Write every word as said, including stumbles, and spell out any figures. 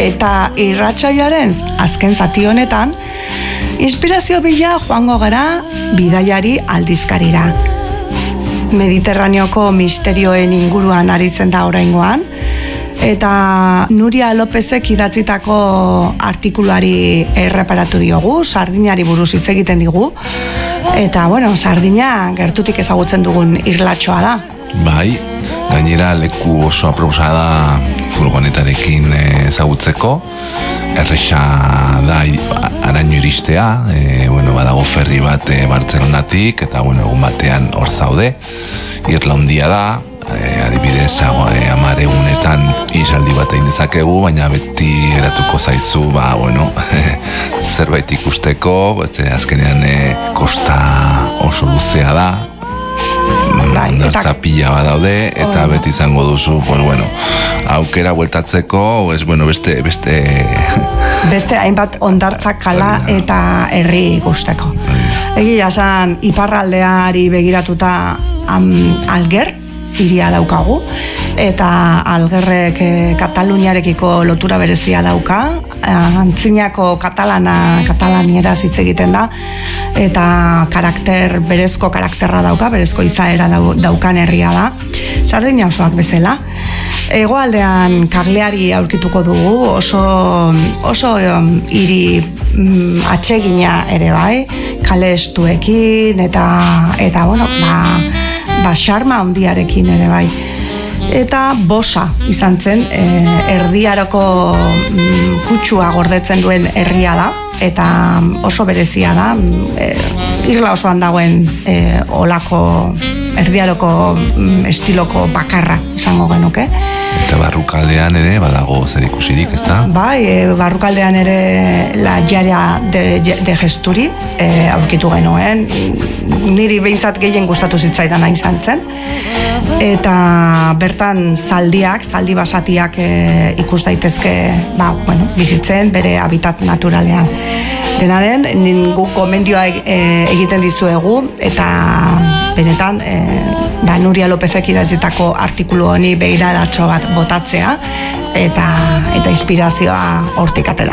Eta irratsaioaren azken zati honetan, inspirazio bila joango gara bidaiari aldizkarira. Mediterraneoko misterioen inguruan aritzen da oraingoan, eta Nuria Lopezek idatzitako artikuluari erreparatu diogu, Sardinari buruz hitz egiten digu, eta, bueno, Sardina gertutik ezagutzen dugun irlatxoa da. Bai, gainera leku oso aproposa da furgonetarekin ezagutzeko, erresa da araño iristea, e, bueno, badago ferri bat e, Bartzelonatik, eta, bueno, egun batean hor zaude, irla handia da, e, adibidez, e, hamar egunetan isaldi bat egin dezakegu, baina beti eratuko zaizu, ba, bueno, zerbait ikusteko, bete, azkenean e, kosta oso luzea da, ondartza pila bat daude, eta beti izango duzu, pues, bueno, aukera bueltatzeko, es, bueno, beste, beste... beste hainbat ondartza kala eta herri gusteko. Egia esan, iparraldeari begiratuta am, Alger, hiria daukagu, eta Algerrek eh, Kataluniarekiko lotura berezia dauka, antzinako katalana, katalanera hitz egiten da, eta karakter, berezko karakterra dauka, berezko izaera daukan herria da, Sardina osoak bezala. Hegoaldean Cagliari aurkituko dugu, oso, oso hiri mm, atsegina ere bai, kale estuekin, eta, eta bueno, ba, ba xarma handiarekin ere bai. Eta Bosa izan zen, e, erdiaroko mm, kutsua gordetzen duen herria da, eta oso berezia da, e, irla osoan dagoen e, olako erdiaroko mm, estiloko bakarra izango genuke. Eta barrukaldean ere badago zer ikusirik, ez da? Bai, e, barrukaldean ere la Jara de, de Gesturi e, aurkitu genuen, niri behintzat gehien gustatu zitzaidana izan zen, eta bertan zaldiak, zaldi basatiak e, ikus daitezke, ba, bueno, bizitzen bere habitat naturalean. Dena den, guk gomendioa e, egiten dizuegu, eta benetan, e, ba, Nuria Lopezek idatzitako artikulu honi begiradatxo bat botatzea, eta, eta inspirazioa hortik ateratzea.